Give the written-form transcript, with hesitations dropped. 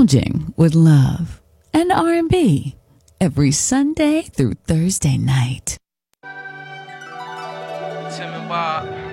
Indulging with love and R&B every Sunday through Thursday night. Tim and Bob.